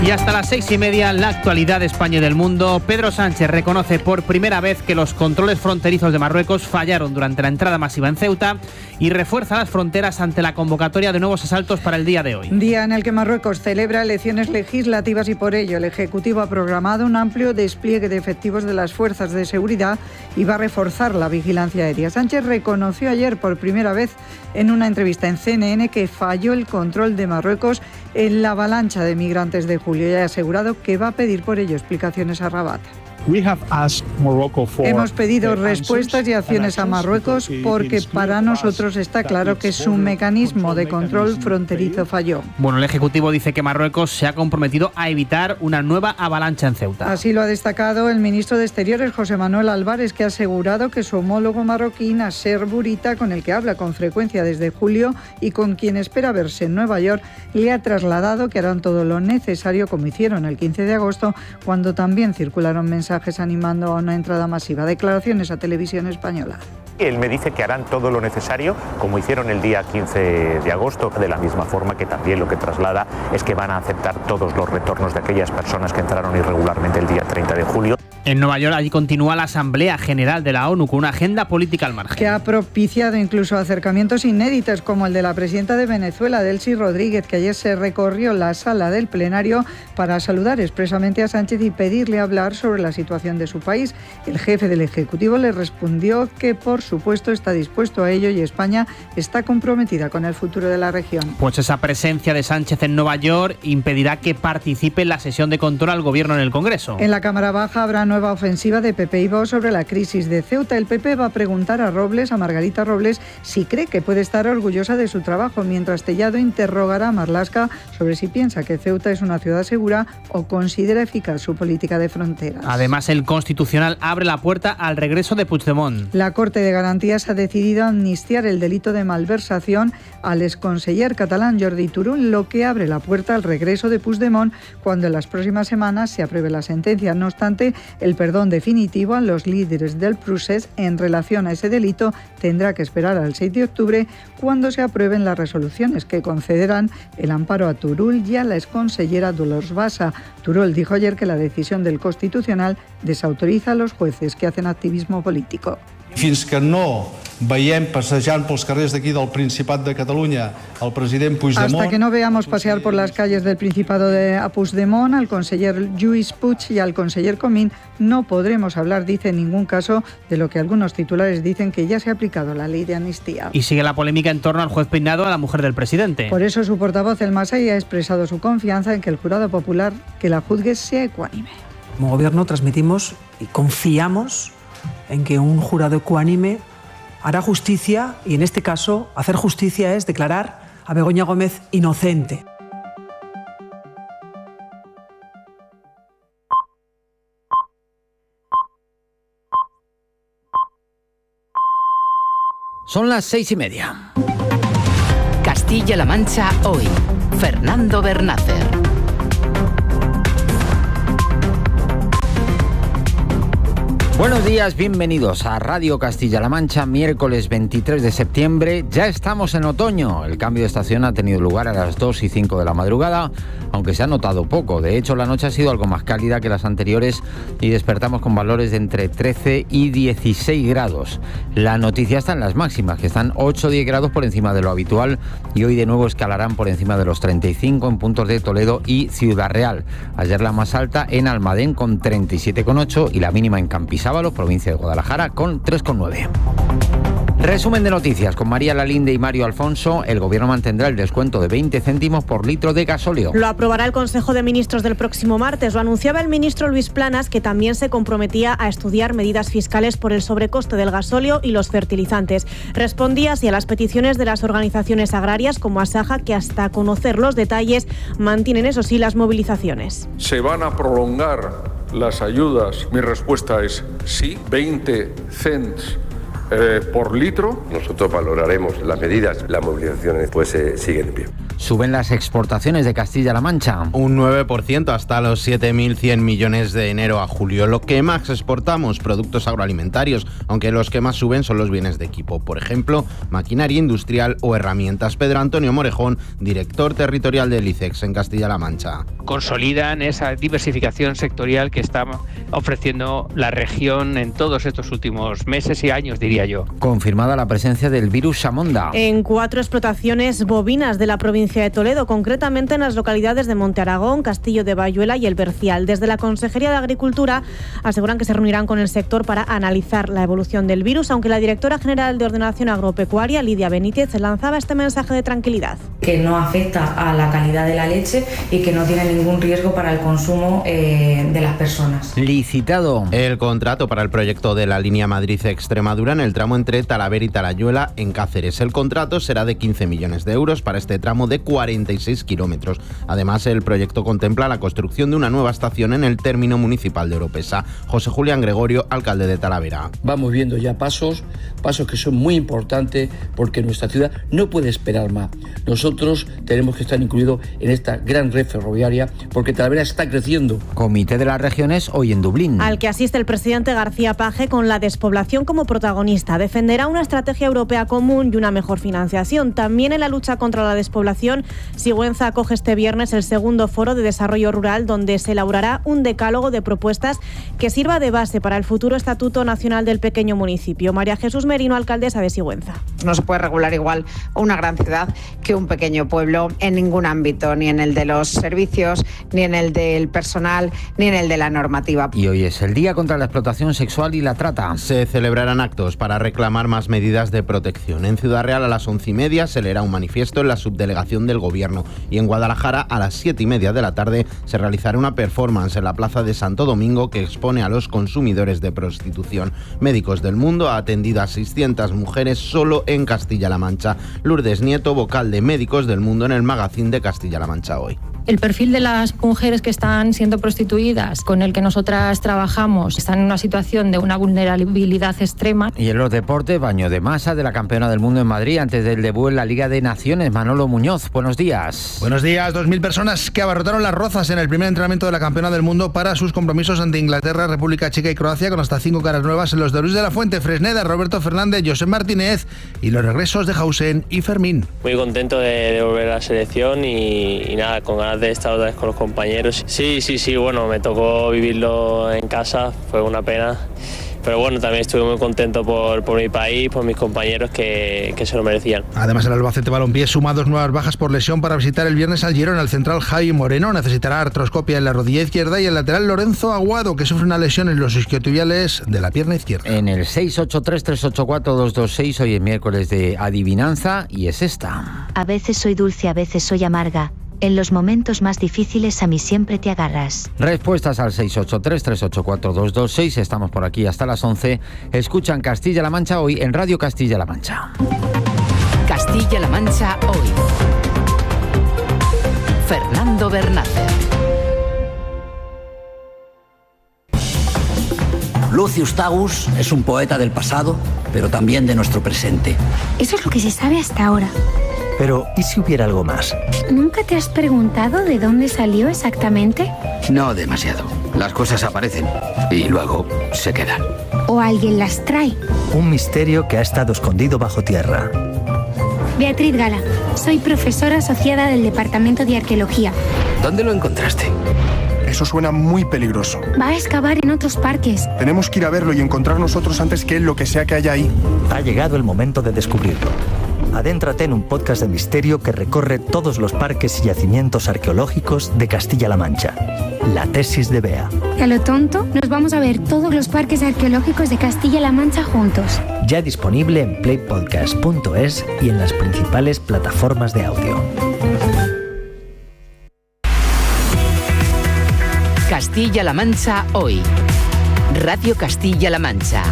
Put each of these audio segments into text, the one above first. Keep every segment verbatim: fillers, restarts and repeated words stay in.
Y hasta las seis y media, la actualidad de España y del mundo. Pedro Sánchez reconoce por primera vez que los controles fronterizos de Marruecos fallaron durante la entrada masiva en Ceuta y refuerza las fronteras ante la convocatoria de nuevos asaltos para el día de hoy. Día en el que Marruecos celebra elecciones legislativas y por ello el Ejecutivo ha programado un amplio despliegue de efectivos de las fuerzas de seguridad y va a reforzar la vigilancia aérea. Sánchez reconoció ayer por primera vez en una entrevista en C N N que falló el control de Marruecos en la avalancha de migrantes de julio y ha asegurado que va a pedir por ello explicaciones a Rabat. Hemos pedido respuestas y acciones a Marruecos porque para nosotros está claro que su mecanismo de control fronterizo falló. Bueno, el Ejecutivo dice que Marruecos se ha comprometido a evitar una nueva avalancha en Ceuta. Así lo ha destacado el ministro de Exteriores, José Manuel Álvarez, que ha asegurado que su homólogo marroquí, Nasser Bourita, con el que habla con frecuencia desde julio y con quien espera verse en Nueva York, le ha trasladado que harán todo lo necesario, como hicieron el quince de agosto, cuando también circularon mensajes animando a una entrada masiva. Declaraciones a Televisión Española. Él me dice que harán todo lo necesario, como hicieron el día quince de agosto, de la misma forma que también lo que traslada es que van a aceptar todos los retornos de aquellas personas que entraron irregularmente el día treinta de julio. En Nueva York, allí continúa la Asamblea General de la ONU con una agenda política al margen. Que ha propiciado incluso acercamientos inéditos como el de la presidenta de Venezuela, Delcy Rodríguez, que ayer se recorrió la sala del plenario para saludar expresamente a Sánchez y pedirle hablar sobre la situación de su país. El jefe del Ejecutivo le respondió que por supuesto está dispuesto a ello y España está comprometida con el futuro de la región. Pues esa presencia de Sánchez en Nueva York impedirá que participe en la sesión de control al gobierno en el Congreso. En la Cámara Baja habrá nueva ofensiva de P P y Vox sobre la crisis de Ceuta. El P P va a preguntar a Robles, a Margarita Robles, si cree que puede estar orgullosa de su trabajo, mientras Tellado interrogará a Marlaska sobre si piensa que Ceuta es una ciudad segura o considera eficaz su política de fronteras. Además, el Constitucional abre la puerta al regreso de Puigdemont. La Corte de Garantías ha decidido amnistiar el delito de malversación al exconseller catalán Jordi Turull, lo que abre la puerta al regreso de Puigdemont cuando en las próximas semanas se apruebe la sentencia. No obstante, el perdón definitivo a los líderes del procés en relación a ese delito tendrá que esperar al seis de octubre cuando se aprueben las resoluciones que concederán el amparo a Turull y a la exconsellera Dolors Bassa. Turull dijo ayer que la decisión del Constitucional desautoriza a los jueces que hacen activismo político. Fins que no veiem passejant pels carrers d'aquí del Principat de Catalunya al president Puigdemont... Hasta que no veamos pasear por las calles del Principado de a Puigdemont, al conseller Lluís Puig y al conseller Comín, no podremos hablar, dice, en ningún caso de lo que algunos titulares dicen que ya se ha aplicado la ley de amnistía. Y sigue la polémica en torno al juez Peinado, a la mujer del presidente. Por eso su portavoz, El Masai, ha expresado su confianza en que el jurado popular que la juzgue sea ecuánime. Como gobierno transmitimos y confiamos en que un jurado ecuánime hará justicia y en este caso hacer justicia es declarar a Begoña Gómez inocente. Son las seis y media. Castilla-La Mancha hoy. Fernando Bernácer. Buenos días, bienvenidos a Radio Castilla-La Mancha, miércoles veintitrés de septiembre. Ya estamos en otoño. El cambio de estación ha tenido lugar a las dos y cinco de la madrugada, aunque se ha notado poco. De hecho, la noche ha sido algo más cálida que las anteriores y despertamos con valores de entre trece y dieciséis grados. La noticia está en las máximas, que están ocho o diez grados por encima de lo habitual y hoy de nuevo escalarán por encima de los treinta y cinco en puntos de Toledo y Ciudad Real. Ayer la más alta en Almadén con treinta y siete coma ocho y la mínima en Campisábalo, provincia de Guadalajara, con tres coma nueve. Resumen de noticias con María Lalinde y Mario Alfonso. El Gobierno mantendrá el descuento de veinte céntimos por litro de gasóleo. Lo aprobará el Consejo de Ministros del próximo martes. Lo anunciaba el ministro Luis Planas, que también se comprometía a estudiar medidas fiscales por el sobrecoste del gasóleo y los fertilizantes. Respondía así a las peticiones de las organizaciones agrarias como Asaja, que hasta conocer los detalles mantienen, eso sí, las movilizaciones. ¿Se van a prolongar las ayudas? Mi respuesta es sí, veinte cents Eh, por litro. Nosotros valoraremos las medidas, las movilizaciones pues eh, siguen en pie. Suben las exportaciones de Castilla-La Mancha. Un nueve por ciento hasta los siete mil cien millones de enero a julio. Lo que más exportamos, productos agroalimentarios, aunque los que más suben son los bienes de equipo. Por ejemplo, maquinaria industrial o herramientas. Pedro Antonio Morejón, director territorial del I C E X en Castilla-La Mancha. Consolidan esa diversificación sectorial que está ofreciendo la región en todos estos últimos meses y años, diría yo. Confirmada la presencia del virus Samonda. En cuatro explotaciones bovinas de la provincia de Toledo, concretamente en las localidades de Monte Aragón, Castillo de Bayuela y El Bercial. Desde la Consejería de Agricultura aseguran que se reunirán con el sector para analizar la evolución del virus, aunque la directora general de Ordenación Agropecuaria, Lidia Benítez, lanzaba este mensaje de tranquilidad. Que no afecta a la calidad de la leche y que no tiene ningún riesgo para el consumo eh, de las personas. Licitado el contrato para el proyecto de la línea Madrid-Extremadura en el tramo entre Talavera y Talayuela en Cáceres. El contrato será de quince millones de euros para este tramo de cuarenta y seis kilómetros. Además, el proyecto contempla la construcción de una nueva estación en el término municipal de Oropesa. José Julián Gregorio, alcalde de Talavera. Vamos viendo ya pasos, pasos que son muy importantes porque nuestra ciudad no puede esperar más. Nosotros tenemos que estar incluidos en esta gran red ferroviaria porque Talavera está creciendo. Comité de las Regiones hoy en Dublín. Al que asiste el presidente García Page con la despoblación como protagonista. Defenderá una estrategia europea común y una mejor financiación. También en la lucha contra la despoblación, Sigüenza acoge este viernes el segundo foro de desarrollo rural donde se elaborará un decálogo de propuestas que sirva de base para el futuro Estatuto Nacional del pequeño municipio. María Jesús Merino, alcaldesa de Sigüenza. No se puede regular igual una gran ciudad que un pequeño pueblo en ningún ámbito, ni en el de los servicios, ni en el del personal, ni en el de la normativa. Y hoy es el Día contra la Explotación Sexual y la Trata. Se celebrarán actos para reclamar más medidas de protección. En Ciudad Real a las once y media se leerá un manifiesto en la subdelegación del Gobierno y en Guadalajara a las siete y media de la tarde se realizará una performance en la Plaza de Santo Domingo que expone a los consumidores de prostitución. Médicos del Mundo ha atendido a seiscientas mujeres solo en Castilla-La Mancha. Lourdes Nieto, vocal de Médicos del Mundo en el Magazine de Castilla-La Mancha Hoy. El perfil de las mujeres que están siendo prostituidas, con el que nosotras trabajamos, están en una situación de una vulnerabilidad extrema. Y en los deportes, baño de masa de la campeona del mundo en Madrid antes del debut en la Liga de Naciones. Manolo Muñoz, buenos días. Buenos días. Dos mil personas que abarrotaron las Rozas en el primer entrenamiento de la campeona del mundo para sus compromisos ante Inglaterra, República Checa y Croacia, con hasta cinco caras nuevas en los de Luis de la Fuente, Fresneda, Roberto Fernández, José Martínez y los regresos de Hausen y Fermín. Muy contento de, de volver a la selección y, y nada, con ganas de estar otra vez con los compañeros. Sí, sí, sí, bueno, me tocó vivirlo en casa, fue una pena. Pero bueno, también estuve muy contento por, por mi país, por mis compañeros que, que se lo merecían. Además, el Albacete Balompié suma dos nuevas bajas por lesión para visitar el viernes al Girona. El central Javi Moreno necesitará artroscopia en la rodilla izquierda y el lateral Lorenzo Aguado, que sufre una lesión en los isquiotibiales de la pierna izquierda. En el seis ocho tres, tres ocho cuatro, dos dos seis, hoy es miércoles de adivinanza y es esta. A veces soy dulce, a veces soy amarga. En los momentos más difíciles a mí siempre te agarras. Respuestas al seis ocho tres, tres ocho cuatro, dos dos seis. Estamos por aquí hasta las once. Escuchan Castilla-La Mancha hoy en Radio Castilla-La Mancha. Castilla-La Mancha hoy. Fernando Bernácer. Lucius Tagus es un poeta del pasado, pero también de nuestro presente. Eso es lo que se sabe hasta ahora. Pero, ¿y si hubiera algo más? ¿Nunca te has preguntado de dónde salió exactamente? No demasiado. Las cosas aparecen y luego se quedan. ¿O alguien las trae? Un misterio que ha estado escondido bajo tierra. Beatriz Gala, soy profesora asociada del Departamento de Arqueología. ¿Dónde lo encontraste? Eso suena muy peligroso. Va a excavar en otros parques. Tenemos que ir a verlo y encontrar nosotros antes que él lo que sea que haya ahí. Ha llegado el momento de descubrirlo. Adéntrate en un podcast de misterio que recorre todos los parques y yacimientos arqueológicos de Castilla-La Mancha. La tesis de Bea. Y a lo tonto, nos vamos a ver todos los parques arqueológicos de Castilla-La Mancha juntos. Ya disponible en playpodcast punto es y en las principales plataformas de audio. Castilla-La Mancha hoy. Radio Castilla-La Mancha.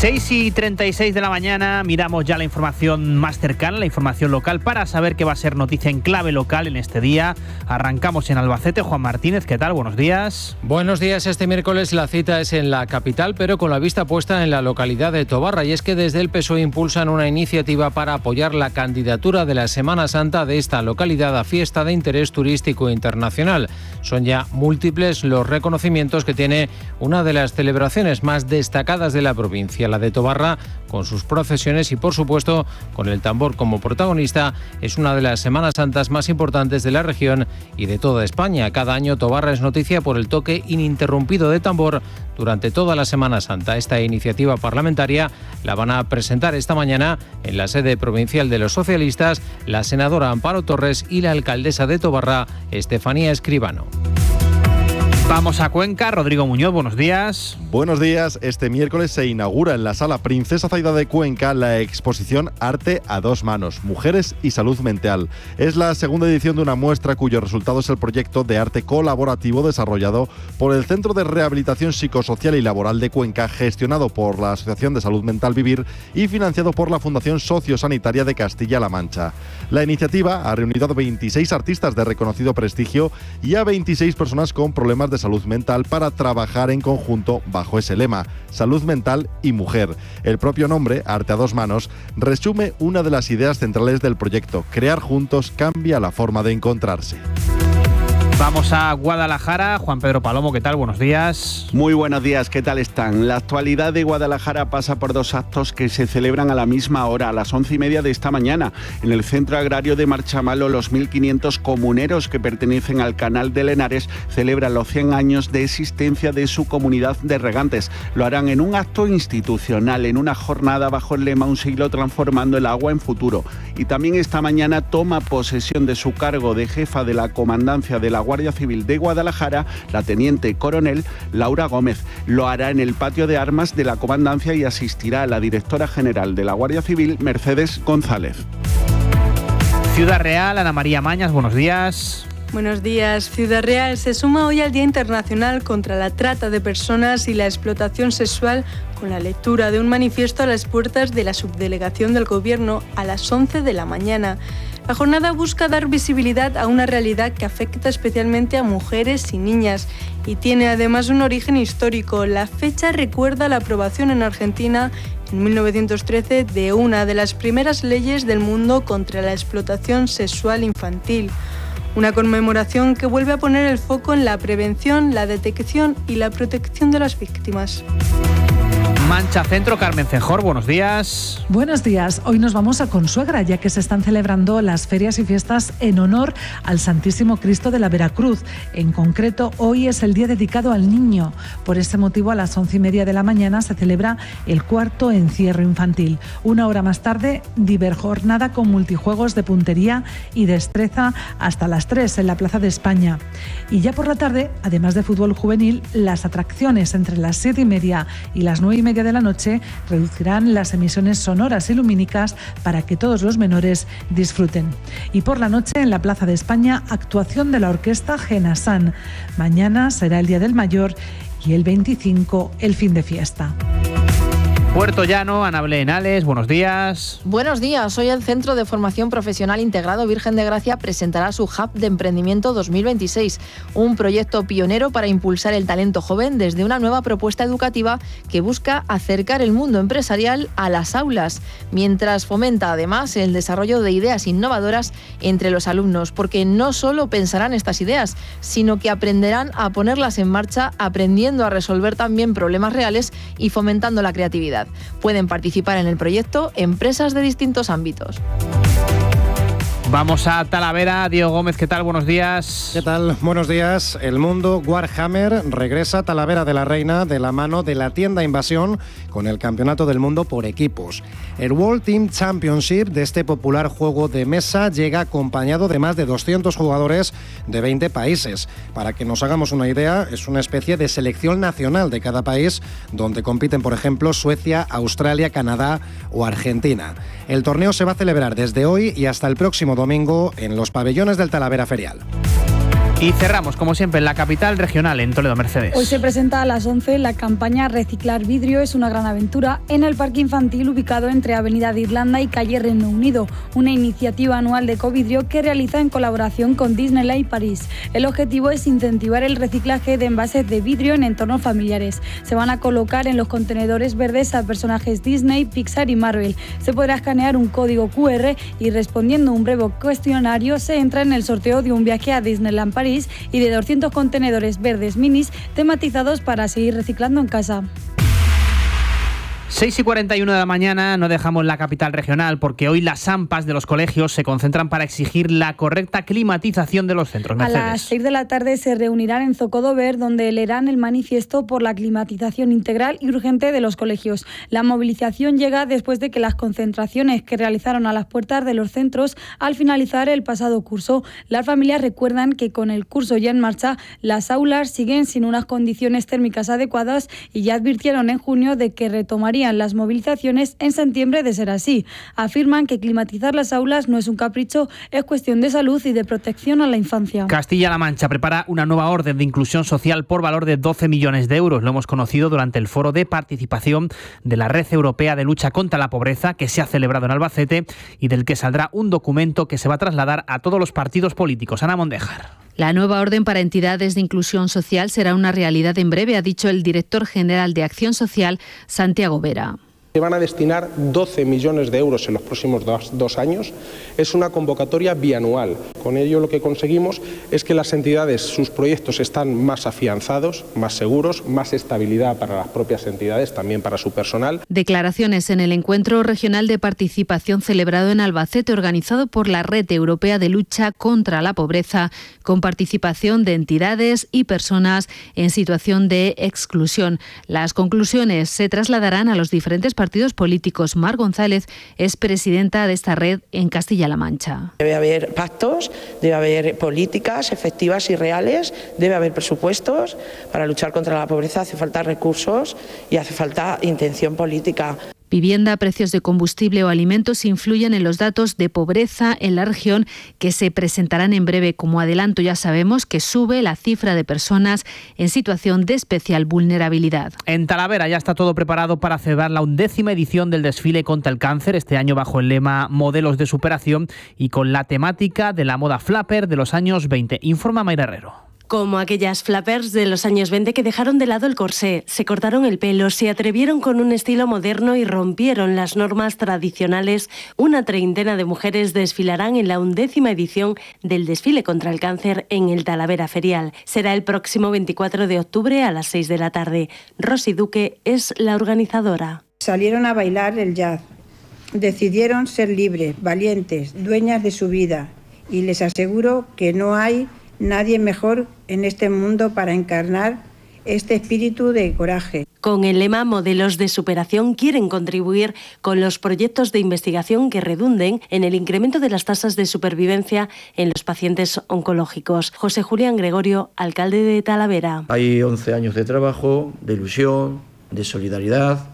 seis y treinta y seis de la mañana, miramos ya la información más cercana, la información local, para saber qué va a ser noticia en clave local en este día. Arrancamos en Albacete. Juan Martínez, ¿qué tal? Buenos días. Buenos días. Este miércoles la cita es en la capital, pero con la vista puesta en la localidad de Tobarra. Y es que desde el P S O E impulsan una iniciativa para apoyar la candidatura de la Semana Santa de esta localidad a fiesta de interés turístico internacional. Son ya múltiples los reconocimientos que tiene una de las celebraciones más destacadas de la provincia, la de Tobarra, con sus procesiones y, por supuesto, con el tambor como protagonista. Es una de las Semanas Santas más importantes de la región y de toda España. Cada año Tobarra es noticia por el toque ininterrumpido de tambor durante toda la Semana Santa. Esta iniciativa parlamentaria la van a presentar esta mañana en la sede provincial de los socialistas la senadora Amparo Torres y la alcaldesa de Tobarra, Estefanía Escribano. Vamos a Cuenca. Rodrigo Muñoz, buenos días. Buenos días. Este miércoles se inaugura en la Sala Princesa Zaida de Cuenca la exposición Arte a dos manos, Mujeres y Salud Mental. Es la segunda edición de una muestra cuyo resultado es el proyecto de arte colaborativo desarrollado por el Centro de Rehabilitación Psicosocial y Laboral de Cuenca, gestionado por la Asociación de Salud Mental Vivir y financiado por la Fundación Sociosanitaria de Castilla-La Mancha. La iniciativa ha reunido a veintiséis artistas de reconocido prestigio y a veintiséis personas con problemas de salud mental para trabajar en conjunto bajo ese lema, salud mental y mujer. El propio nombre, Arte a dos manos, resume una de las ideas centrales del proyecto: crear juntos cambia la forma de encontrarse. Vamos a Guadalajara. Juan Pedro Palomo, ¿qué tal? Buenos días. Muy buenos días, ¿qué tal están? La actualidad de Guadalajara pasa por dos actos que se celebran a la misma hora, a las once y media de esta mañana. En el Centro Agrario de Marchamalo, los mil quinientos comuneros que pertenecen al Canal de Lenares celebran los cien años de existencia de su comunidad de regantes. Lo harán en un acto institucional, en una jornada bajo el lema Un siglo transformando el agua en futuro. Y también esta mañana toma posesión de su cargo de jefa de la comandancia de la Guardia Civil de Guadalajara, la teniente coronel Laura Gómez. Lo hará en el patio de armas de la comandancia y asistirá a la directora general de la Guardia Civil, Mercedes González. Ciudad Real, Ana María Mañas, buenos días. Buenos días. Ciudad Real se suma hoy al Día Internacional contra la Trata de Personas y la Explotación Sexual con la lectura de un manifiesto a las puertas de la subdelegación del Gobierno a las once de la mañana. La jornada busca dar visibilidad a una realidad que afecta especialmente a mujeres y niñas y tiene además un origen histórico. La fecha recuerda la aprobación en Argentina en mil novecientos trece de una de las primeras leyes del mundo contra la explotación sexual infantil. Una conmemoración que vuelve a poner el foco en la prevención, la detección y la protección de las víctimas. Mancha Centro, Carmen Cejor, buenos días. Buenos días. Hoy nos vamos a Consuegra, ya que se están celebrando las ferias y fiestas en honor al Santísimo Cristo de la Veracruz. En concreto, hoy es el día dedicado al niño. Por ese motivo, a las once y media de la mañana se celebra el cuarto encierro infantil. Una hora más tarde, diverjornada con multijuegos de puntería y destreza hasta las tres en la Plaza de España. Y ya por la tarde, además de fútbol juvenil, las atracciones entre las siete y media y las nueve y media de la noche reducirán las emisiones sonoras y lumínicas para que todos los menores disfruten. Y por la noche, en la Plaza de España, actuación de la orquesta Genasan. Mañana será el Día del Mayor y el veinticinco el fin de fiesta. Puerto Llano, Ana Belén Ales, buenos días. Buenos días. Hoy el Centro de Formación Profesional Integrado Virgen de Gracia presentará su Hub de Emprendimiento dos mil veintiséis, un proyecto pionero para impulsar el talento joven desde una nueva propuesta educativa que busca acercar el mundo empresarial a las aulas, mientras fomenta además el desarrollo de ideas innovadoras entre los alumnos, porque no solo pensarán estas ideas, sino que aprenderán a ponerlas en marcha, aprendiendo a resolver también problemas reales y fomentando la creatividad. Pueden participar en el proyecto empresas de distintos ámbitos. Vamos a Talavera. Diego Gómez, ¿qué tal? Buenos días. ¿Qué tal? Buenos días. El mundo Warhammer regresa a Talavera de la Reina de la mano de la tienda Invasión con el Campeonato del Mundo por equipos. El World Team Championship de este popular juego de mesa llega acompañado de más de doscientos jugadores de veinte países. Para que nos hagamos una idea, es una especie de selección nacional de cada país donde compiten, por ejemplo, Suecia, Australia, Canadá o Argentina. El torneo se va a celebrar desde hoy y hasta el próximo domingo en los pabellones del Talavera Ferial. Y cerramos, como siempre, en la capital regional, en Toledo, Mercedes. Hoy se presenta a las once la campaña Reciclar Vidrio es una gran aventura en el parque infantil ubicado entre Avenida de Irlanda y calle Reino Unido, una iniciativa anual de Ecovidrio que realiza en colaboración con Disneyland París. El objetivo es incentivar el reciclaje de envases de vidrio en entornos familiares. Se van a colocar en los contenedores verdes a personajes Disney, Pixar y Marvel. Se podrá escanear un código cu erre y respondiendo un breve cuestionario se entra en el sorteo de un viaje a Disneyland París y de doscientos contenedores verdes minis tematizados para seguir reciclando en casa. seis y cuarenta y uno de la mañana, no dejamos la capital regional porque hoy las AMPAs de los colegios se concentran para exigir la correcta climatización de los centros. Mercedes. A las seis de la tarde se reunirán en Zocodover, donde leerán el manifiesto por la climatización integral y urgente de los colegios. La movilización llega después de que las concentraciones que realizaron a las puertas de los centros al finalizar el pasado curso. Las familias recuerdan que con el curso ya en marcha, las aulas siguen sin unas condiciones térmicas adecuadas y ya advirtieron en junio de que retomarían las movilizaciones en septiembre de ser así. Afirman que climatizar las aulas no es un capricho, es cuestión de salud y de protección a la infancia. Castilla-La Mancha prepara una nueva orden de inclusión social por valor de doce millones de euros. Lo hemos conocido durante el foro de participación de la Red Europea de Lucha contra la Pobreza que se ha celebrado en Albacete y del que saldrá un documento que se va a trasladar a todos los partidos políticos. Ana Mondejar. La nueva orden para entidades de inclusión social será una realidad en breve, ha dicho el director general de Acción Social, Santiago Vera. Se van a destinar doce millones de euros en los próximos dos, dos años. Es una convocatoria bianual. Con ello lo que conseguimos es que las entidades, sus proyectos están más afianzados, más seguros, más estabilidad para las propias entidades, también para su personal. Declaraciones en el encuentro regional de participación celebrado en Albacete, organizado por la Red Europea de Lucha contra la Pobreza, con participación de entidades y personas en situación de exclusión. Las conclusiones se trasladarán a los diferentes partidos partidos políticos. Mar González es presidenta de esta red en Castilla-La Mancha. Debe haber pactos, debe haber políticas efectivas y reales, debe haber presupuestos. Para luchar contra la pobreza hace falta recursos y hace falta intención política. Vivienda, precios de combustible o alimentos influyen en los datos de pobreza en la región que se presentarán en breve. Como adelanto, ya sabemos que sube la cifra de personas en situación de especial vulnerabilidad. En Talavera ya está todo preparado para celebrar la undécima edición del desfile contra el cáncer, este año bajo el lema Modelos de Superación y con la temática de la moda flapper de los años veinte. Informa Mayra Herrero. Como aquellas flappers de los años veinte que dejaron de lado el corsé, se cortaron el pelo, se atrevieron con un estilo moderno y rompieron las normas tradicionales, una treintena de mujeres desfilarán en la undécima edición del desfile contra el cáncer en el Talavera Ferial. Será el próximo veinticuatro de octubre a las seis de la tarde. Rosy Duque es la organizadora. Salieron a bailar el jazz, decidieron ser libres, valientes, dueñas de su vida y les aseguro que no hay nadie mejor en este mundo para encarnar este espíritu de coraje. Con el lema Modelos de Superación quieren contribuir con los proyectos de investigación que redunden en el incremento de las tasas de supervivencia en los pacientes oncológicos. José Julián Gregorio, alcalde de Talavera. Hay once años de trabajo, de ilusión, de solidaridad,